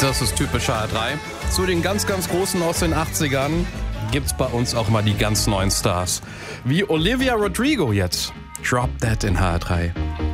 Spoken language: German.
Das ist typisch HR3. Zu den ganz, ganz Großen aus den 80ern gibt's bei uns auch mal die ganz neuen Stars. Wie Olivia Rodrigo jetzt. Drop That in HR3.